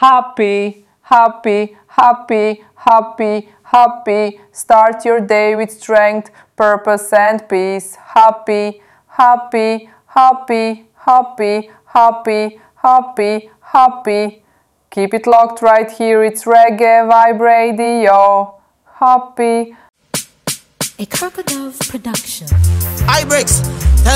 Happy, happy, happy, happy, happy. Start your day with strength, purpose and peace. Happy, happy, happy, happy, happy, happy, happy. Keep it locked right here, it's Reggae Vibe Radio. Happy. A Crocodile production. Ibrex.